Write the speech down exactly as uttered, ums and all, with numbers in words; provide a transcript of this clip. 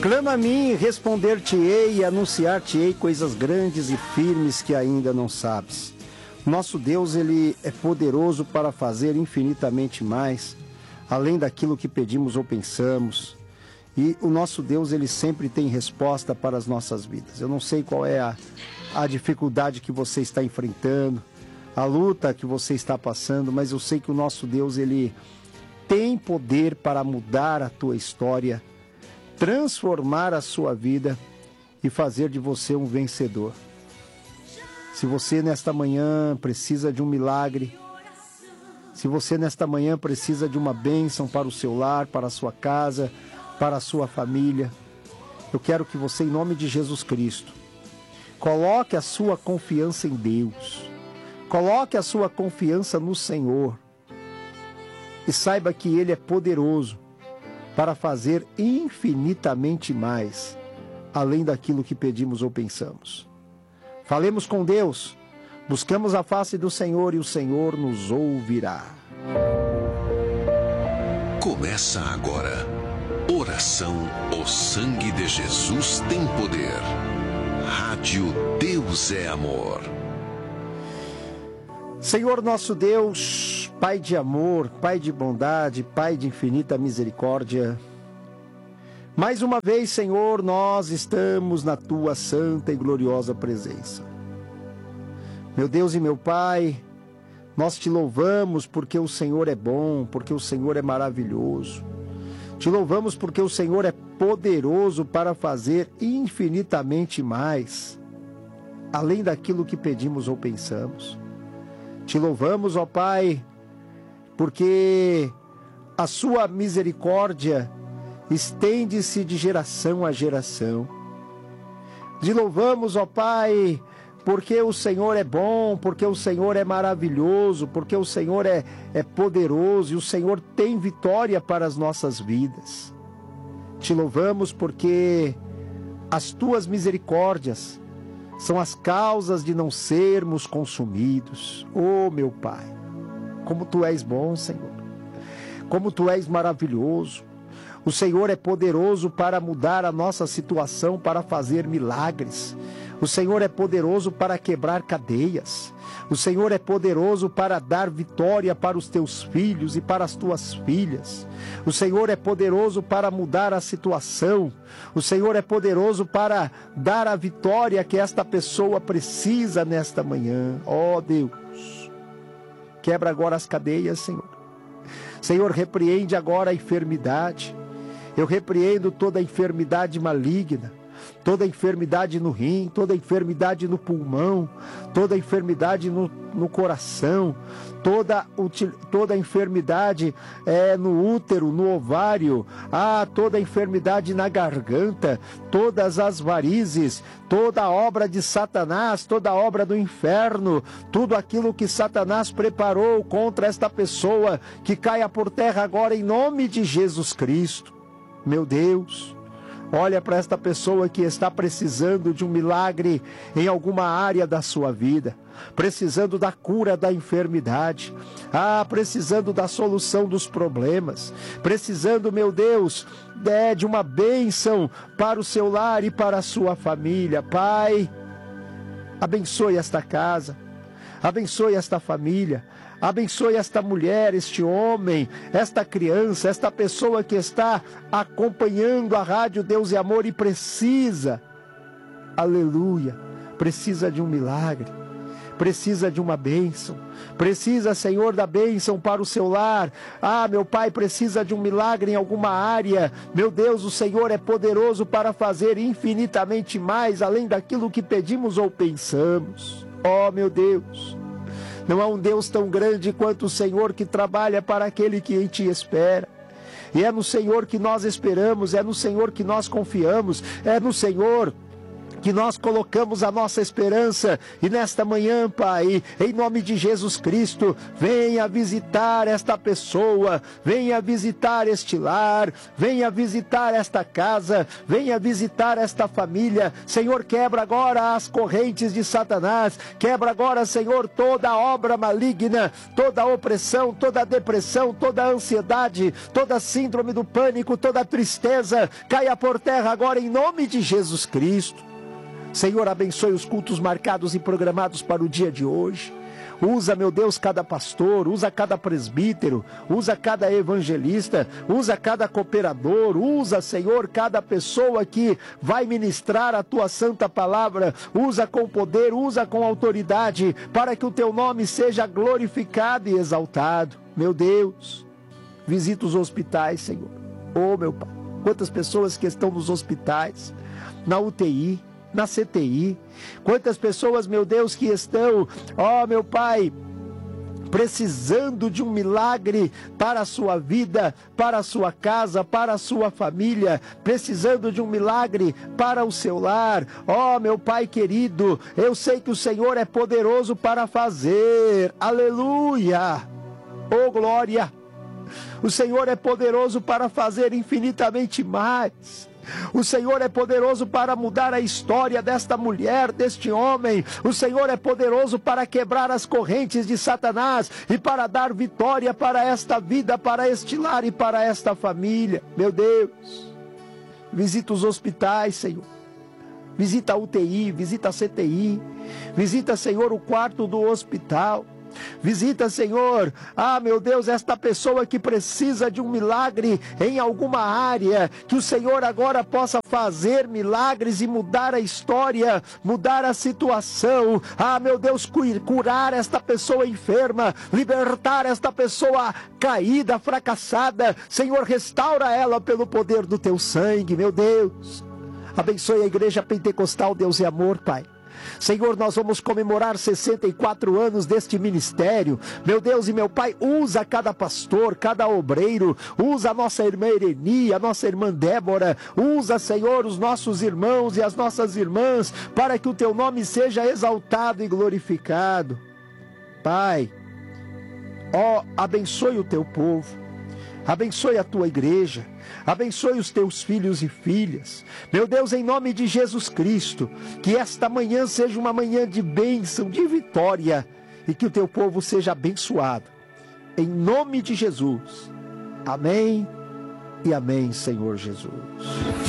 Clama a mim, responder-te-ei e anunciar-te-ei coisas grandes e firmes que ainda não sabes. Nosso Deus, Ele é poderoso para fazer infinitamente mais, além daquilo que pedimos ou pensamos. E o nosso Deus, Ele sempre tem resposta para as nossas vidas. Eu não sei qual é a, a dificuldade que você está enfrentando, a luta que você está passando, mas eu sei que o nosso Deus, Ele tem poder para mudar a tua história, transformar a sua vida e fazer de você um vencedor. Se você nesta manhã precisa de um milagre, se você nesta manhã precisa de uma bênção para o seu lar, para a sua casa, para a sua família, eu quero que você, em nome de Jesus Cristo, coloque a sua confiança em Deus, coloque a sua confiança no Senhor e saiba que Ele é poderoso para fazer infinitamente mais, além daquilo que pedimos ou pensamos. Falemos com Deus, buscamos a face do Senhor e o Senhor nos ouvirá. Começa agora, oração O Sangue de Jesus tem Poder. Rádio Deus é Amor. Senhor nosso Deus, Pai de amor, Pai de bondade, Pai de infinita misericórdia, mais uma vez, Senhor, nós estamos na Tua santa e gloriosa presença. Meu Deus e meu Pai, nós Te louvamos porque o Senhor é bom, porque o Senhor é maravilhoso. Te louvamos porque o Senhor é poderoso para fazer infinitamente mais, além daquilo que pedimos ou pensamos. Te louvamos, ó Pai, porque a Sua misericórdia estende-se de geração a geração. Te louvamos, ó Pai, porque o Senhor é bom, porque o Senhor é maravilhoso, porque o Senhor é, é poderoso e o Senhor tem vitória para as nossas vidas. Te louvamos porque as Tuas misericórdias são as causas de não sermos consumidos. Oh, meu Pai, como Tu és bom, Senhor, como Tu és maravilhoso. O Senhor é poderoso para mudar a nossa situação, para fazer milagres. O Senhor é poderoso para quebrar cadeias. O Senhor é poderoso para dar vitória para os Teus filhos e para as Tuas filhas. O Senhor é poderoso para mudar a situação. O Senhor é poderoso para dar a vitória que esta pessoa precisa nesta manhã. Ó Deus, quebra agora as cadeias, Senhor. Senhor, repreende agora a enfermidade. Eu repreendo toda a enfermidade maligna, toda a enfermidade no rim, toda a enfermidade no pulmão, toda a enfermidade no, no coração, toda, toda a enfermidade é, no útero, no ovário, ah, toda a enfermidade na garganta, todas as varizes, toda a obra de Satanás, toda a obra do inferno, tudo aquilo que Satanás preparou contra esta pessoa, que caia por terra agora em nome de Jesus Cristo. Meu Deus, olha para esta pessoa que está precisando de um milagre em alguma área da sua vida, precisando da cura da enfermidade, ah, precisando da solução dos problemas, precisando, meu Deus, é, de uma bênção para o seu lar e para a sua família. Pai, abençoe esta casa, abençoe esta família, abençoe esta mulher, este homem, esta criança, esta pessoa que está acompanhando a Rádio Deus é Amor e precisa, aleluia, precisa de um milagre, precisa de uma bênção, precisa, Senhor, da bênção para o seu lar. Ah, meu Pai, precisa de um milagre em alguma área. Meu Deus, o Senhor é poderoso para fazer infinitamente mais, além daquilo que pedimos ou pensamos. Oh, meu Deus, não há um Deus tão grande quanto o Senhor, que trabalha para aquele que em Ti espera. E é no Senhor que nós esperamos, é no Senhor que nós confiamos, é no Senhor que nós colocamos a nossa esperança. E nesta manhã, Pai, em nome de Jesus Cristo, venha visitar esta pessoa, venha visitar este lar, venha visitar esta casa, venha visitar esta família. Senhor, quebra agora as correntes de Satanás, quebra agora, Senhor, toda obra maligna, toda opressão, toda depressão, toda ansiedade, toda síndrome do pânico, toda tristeza, caia por terra agora em nome de Jesus Cristo. Senhor, abençoe os cultos marcados e programados para o dia de hoje. Usa, meu Deus, cada pastor, usa cada presbítero, usa cada evangelista, usa cada cooperador, usa, Senhor, cada pessoa que vai ministrar a Tua santa palavra, usa com poder, usa com autoridade, para que o Teu nome seja glorificado e exaltado. Meu Deus, visita os hospitais, Senhor. Oh, meu Pai, quantas pessoas que estão nos hospitais, na U T I, na C T I, quantas pessoas, meu Deus, que estão, ó meu Pai, precisando de um milagre para a sua vida, para a sua casa, para a sua família, precisando de um milagre para o seu lar. Ó meu Pai querido, eu sei que o Senhor é poderoso para fazer, aleluia, oh glória, o Senhor é poderoso para fazer infinitamente mais. O Senhor é poderoso para mudar a história desta mulher, deste homem. O Senhor é poderoso para quebrar as correntes de Satanás e para dar vitória para esta vida, para este lar e para esta família. Meu Deus, visita os hospitais, Senhor. Visita a U T I, visita a C T I. Visita, Senhor, o quarto do hospital. Visita, Senhor, ah meu Deus, esta pessoa que precisa de um milagre em alguma área, que o Senhor agora possa fazer milagres e mudar a história, mudar a situação. Ah meu Deus, curar esta pessoa enferma, libertar esta pessoa caída, fracassada. Senhor, restaura ela pelo poder do Teu sangue, meu Deus. Abençoe a Igreja Pentecostal Deus e Amor, Pai. Senhor, nós vamos comemorar sessenta e quatro anos deste ministério. Meu Deus e meu Pai, usa cada pastor, cada obreiro, usa a nossa irmã Ireni, a nossa irmã Débora, usa, Senhor, os nossos irmãos e as nossas irmãs, para que o Teu nome seja exaltado e glorificado. Pai, ó, abençoe o Teu povo, abençoe a Tua igreja, abençoe os Teus filhos e filhas. Meu Deus, em nome de Jesus Cristo, que esta manhã seja uma manhã de bênção, de vitória, e que o Teu povo seja abençoado. Em nome de Jesus. Amém e amém, Senhor Jesus.